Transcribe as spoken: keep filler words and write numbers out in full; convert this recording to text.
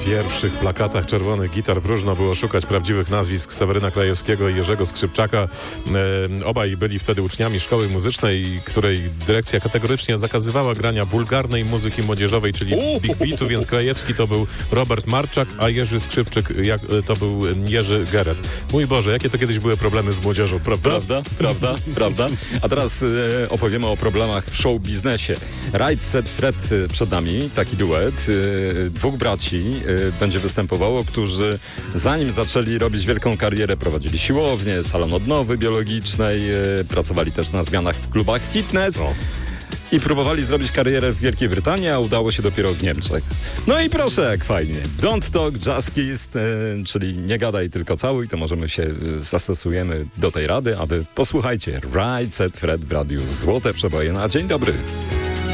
pierwszych plakatach czerwonych gitar próżno było szukać prawdziwych nazwisk Seweryna Krajewskiego i Jerzego Skrzypczaka. E, obaj byli wtedy uczniami szkoły muzycznej, której dyrekcja kategorycznie zakazywała grania wulgarnej muzyki młodzieżowej, czyli big beatu, więc Krajewski to był Robert Marczak, a Jerzy Skrzypczyk jak, to był Jerzy Geret. Mój Boże, jakie to kiedyś były problemy z młodzieżą, prawda? Prawda, prawda, prawda. A teraz e, opowiemy o problemach w show biznesie. Right Set Fred przed nami, taki duet. E, dwóch braci e, będzie występowało, którzy zanim zaczęli robić wielką karierę, prowadzili siłownię, salon odnowy biologicznej, e, pracowali też na zmianach w klubach fitness. O. I próbowali zrobić karierę w Wielkiej Brytanii, a udało się dopiero w Niemczech. No i proszę, jak fajnie. Don't talk, just kiss, e, czyli nie gadaj, tylko całuj, to możemy się e, zastosujemy do tej rady, aby posłuchajcie. Right Set Fred w radiu Złote Przeboje na dzień dobry.